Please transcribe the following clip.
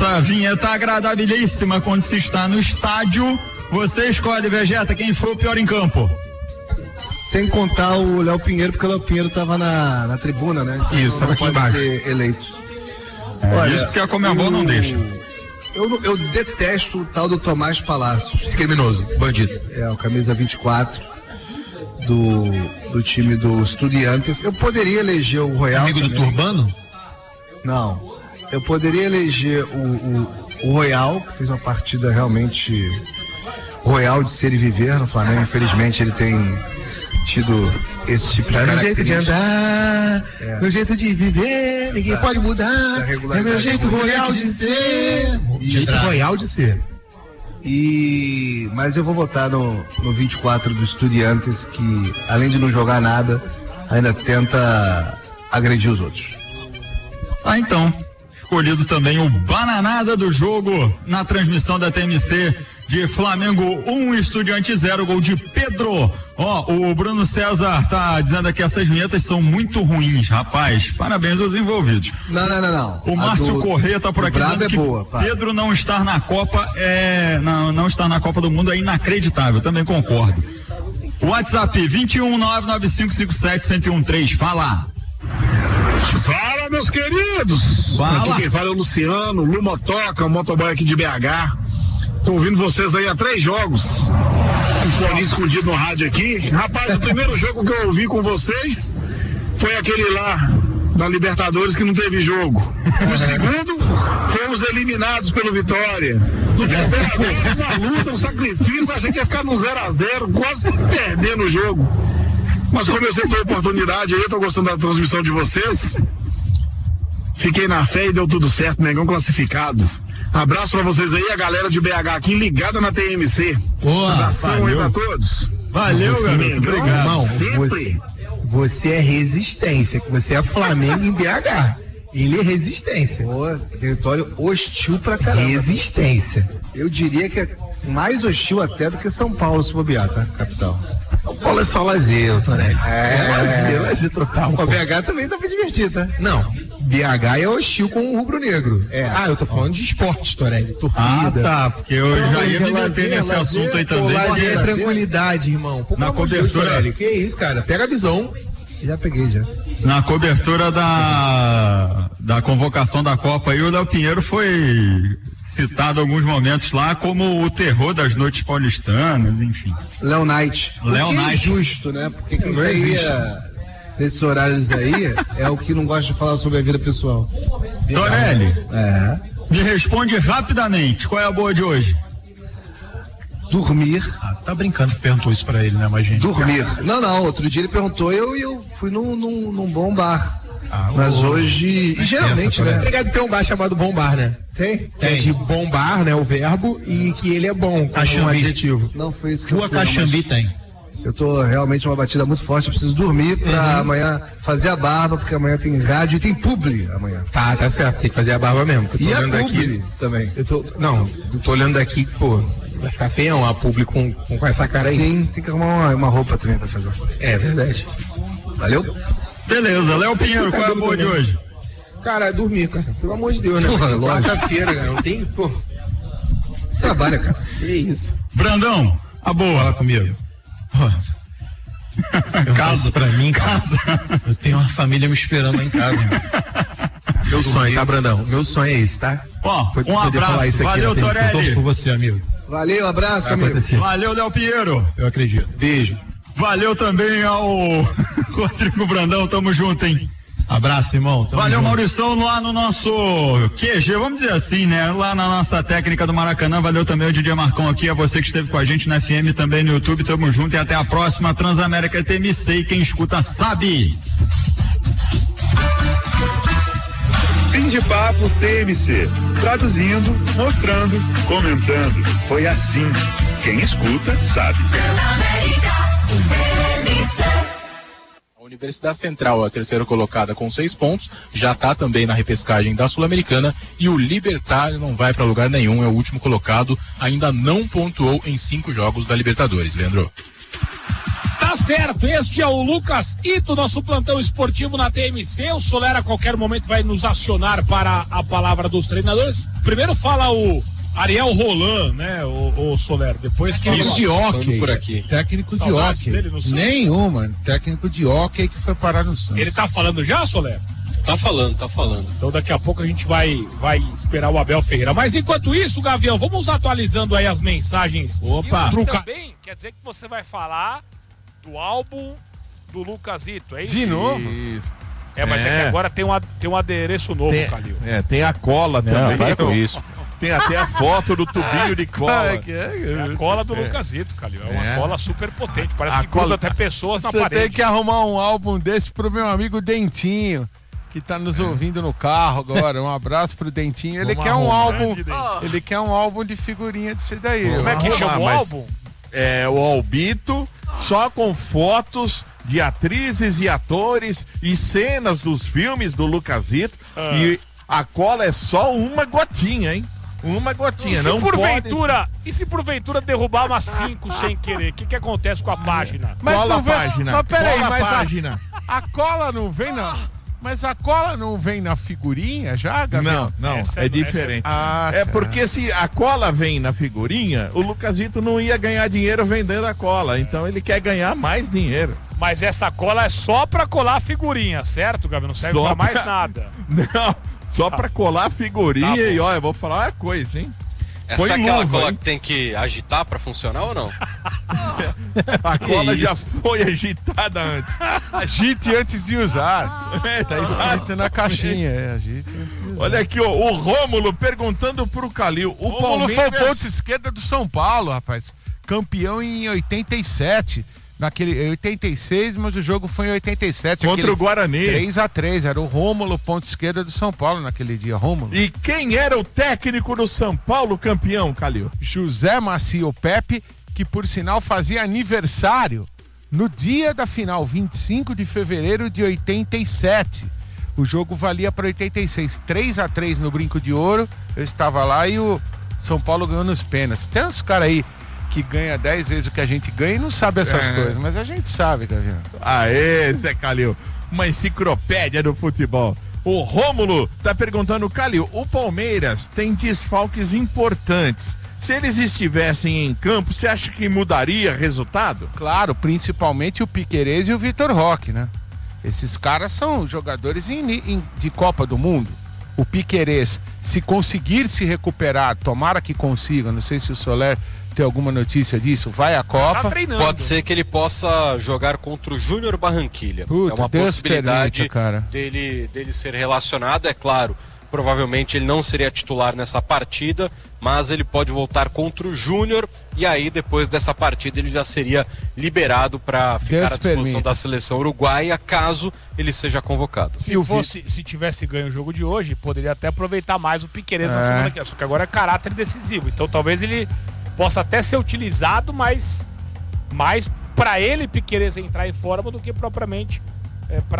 essa vinheta agradabilíssima quando se está no estádio. Você escolhe, Vegeta, quem foi o pior em campo? Sem contar o Léo Pinheiro, porque o Léo Pinheiro estava na tribuna, né? Então isso, não aqui pode embaixo. ser eleito. Olha, isso porque a Conmebol não deixa. Eu detesto o tal do Tomás Palácios. Esse criminoso, bandido. É, o camisa 24 do time do Estudiantes. Eu poderia eleger o Royal. Amigo também. do Turbano? Não. Eu poderia eleger o Royal, que fez uma partida realmente royal de ser e viver no Flamengo. Infelizmente ele tem tido esse tipo de no característica. jeito de andar, no jeito de viver, ninguém pode mudar. É meu jeito royal de ser. Jeito royal de ser. Mas eu vou votar no 24 do Estudiantes, que além de não jogar nada, ainda tenta agredir os outros. Então, escolhido também o bananada do jogo na transmissão da TMC de Flamengo 1, Estudiante 0, gol de Pedro. O Bruno César tá dizendo aqui, essas vinhetas são muito ruins, rapaz. Parabéns aos envolvidos. Não. O Márcio Corrêa tá por aqui dizendo que boa, Pedro não estar na Copa não estar na Copa do Mundo é inacreditável, também concordo. WhatsApp 21995571013, fala. Fala, meus queridos! Fala. Aqui quem fala é o Luciano, Lumotoca, um motoboy aqui de BH. Tô ouvindo vocês aí há 3 jogos. Um fone escondido no rádio aqui. Rapaz, o primeiro jogo que eu ouvi com vocês foi aquele lá da Libertadores que não teve jogo. O segundo, fomos eliminados pelo Vitória. No terceiro, uma luta, um sacrifício, achei que ia ficar no 0-0, quase perdendo o jogo. Mas como eu sempre tenho oportunidade aí, eu tô gostando da transmissão de vocês. Fiquei na fé e deu tudo certo, Mengão classificado. Abraço pra vocês aí, a galera de BH aqui ligada na TMC. Boa, abração aí pra todos. Valeu, garoto, obrigado. Irmão, Sempre. Você é resistência, você é Flamengo em BH. Ele é resistência. Território hostil pra caramba. Resistência. Eu diria que é mais hostil até do que São Paulo, se bobear, tá? Capital. São Paulo é só lazer, Torelli. Lazer total. O BH também dá pra divertir, tá? Não, BH é hostil com o rubro-negro. Eu tô falando de esporte, Torelli, torcida. Tá, porque eu já ia me meter nesse assunto aí também. Lazer é tranquilidade, irmão. Na cobertura, Torelli, que isso, cara? Pega a visão. Já peguei, já. Na cobertura da convocação da Copa aí, o Léo Pinheiro foi citado em alguns momentos lá como o terror das noites paulistanas, enfim. Léo Knight. Léo Knight. É justo, né? Porque quem saía nesses horários aí é o que não gosta de falar sobre a vida pessoal. Torelli, me responde rapidamente, qual é a boa de hoje? Dormir. Tá brincando que perguntou isso pra ele, né, mas gente? Dormir. Não, outro dia ele perguntou e eu fui num bom bar. Mas hoje, e geralmente, né? Obrigado, tem um bar chamado Bom Bar, né? Tem? É de bombar, né, o verbo, e que ele é bom, como um adjetivo. Não foi isso que Rua eu fui, Caxambi tem. Eu tô realmente uma batida muito forte, eu preciso dormir pra amanhã fazer a barba, porque amanhã tem rádio e tem publi amanhã. Tá certo, tem que fazer a barba mesmo. Que eu tô E olhando a aqui publi também. eu tô olhando daqui, pô, vai ficar feião a publi com essa cara aí. Sim, tem que arrumar uma roupa também pra fazer. É verdade. Valeu? Beleza, Léo Pinheiro, qual é a boa de hoje? Cara, é dormir, cara. Pelo amor de Deus, né? Quarta-feira, cara. Não tem, pô. Trabalha, cara. Que isso. Brandão, a boa. Fala comigo. Casa pra mim, casa. Eu tenho uma família me esperando lá em casa. Meu sonho, tá, Brandão? Meu sonho é esse, tá? Um abraço, valeu, Torelli. Por você, amigo. Valeu, abraço, amigo. Valeu, Léo Pinheiro. Eu acredito. Beijo. Valeu também ao Rodrigo Brandão, tamo junto, hein? Abraço, irmão. Valeu, Maurição, lá no nosso QG, vamos dizer assim, né? Lá na nossa técnica do Maracanã. Valeu também o DJ Marcão aqui, a você que esteve com a gente na FM, também no YouTube. Tamo junto e até a próxima. Transamérica TMC, e quem escuta sabe. Fim de papo TMC. Traduzindo, mostrando, comentando. Foi assim. Quem escuta sabe. A Universidade Central é a terceira colocada com 6 pontos, já está também na repescagem da Sul-Americana, e o Libertad não vai para lugar nenhum, é o último colocado, ainda não pontuou em 5 jogos da Libertadores, Leandro. Tá Tá certo, este é o Lucas Ito, nosso plantão esportivo na TMC. O Soler a qualquer momento vai nos acionar para a palavra dos treinadores. Primeiro fala o Ariel Roland, né, o Soler. Depois que técnico de hóquei por aqui. Técnico de hóquei. Nenhuma. Técnico de hóquei que foi parar no Santos. Ele tá falando já, Soler? Tá falando. Então daqui a pouco a gente vai esperar o Abel Ferreira. Mas enquanto isso, Gavião, vamos atualizando aí as mensagens. Opa! E também quer dizer que você vai falar do álbum do Lucas Ito, é isso? De novo? Isso. Mas é que agora tem um adereço novo, Calil. Tem a cola também. Vai com isso. Tem até a foto do tubinho de cola. É a cola do Lucas Ito, Calil. É uma cola super potente. Parece que gruda até pessoas na parede. Você tem que arrumar um álbum desse pro meu amigo Dentinho, que tá nos ouvindo no carro agora. Um abraço pro Dentinho. Ele quer um álbum. Ele quer um álbum de figurinha disso daí. Como é que chama o álbum? É o Albito, só com fotos de atrizes e atores e cenas dos filmes do Lucas Ito. E a cola é só uma gotinha, hein? Uma gotinha, E se porventura derrubar umas 5 sem querer? O que acontece com a página? Cola a página. Mas peraí, página. A cola não vem Mas a cola não vem na figurinha já, Gabriel? Não, é diferente. Porque se a cola vem na figurinha, o Lucas Ito não ia ganhar dinheiro vendendo a cola. Então ele quer ganhar mais dinheiro. Mas essa cola é só pra colar a figurinha, certo, Gabriel? Não serve pra mais nada. Não, só pra colar a figurinha. E olha, eu vou falar uma coisa, hein? Essa é aquela cola que tem que agitar pra funcionar ou não? A cola já foi agitada antes. Agite antes de usar. Tá escrito na caixinha. Agite antes de usar. Olha aqui, o Rômulo perguntando pro Calil. O Rômulo foi ponta esquerda do São Paulo, rapaz. Campeão em 87. Naquele 86, mas o jogo foi em 87. Contra o Guarani. 3-3, era o Rômulo, ponta esquerda do São Paulo naquele dia, Rômulo. E quem era o técnico do São Paulo campeão, Calil? José Macio Pepe, que por sinal fazia aniversário no dia da final, 25 de fevereiro de 87. O jogo valia para 86, 3-3 no Brinco de Ouro. Eu estava lá e o São Paulo ganhou nos pênaltis. Tem uns caras aí que ganha 10 vezes o que a gente ganha e não sabe essas coisas, mas a gente sabe, Gavião. Aê, Zé Calil, uma enciclopédia do futebol. O Rômulo tá perguntando, Calil, o Palmeiras tem desfalques importantes. Se eles estivessem em campo, você acha que mudaria resultado? Claro, principalmente o Piquerez e o Vitor Roque, né? Esses caras são jogadores de Copa do Mundo. O Piquerez, se conseguir se recuperar, tomara que consiga, não sei se o Soler tem alguma notícia disso, vai à Copa. Pode ser que ele possa jogar contra o Júnior Barranquilha. Puta, é uma Deus possibilidade permita, dele ser relacionado, é claro. Provavelmente ele não seria titular nessa partida, mas ele pode voltar contra o Júnior e aí depois dessa partida ele já seria liberado para ficar à disposição da seleção uruguaia caso ele seja convocado. Se tivesse ganho o jogo de hoje, poderia até aproveitar mais o Piquerez na semana que vem, só que agora é caráter decisivo, então talvez ele possa até ser utilizado, mas mais para ele Piquerez entrar em forma do que propriamente para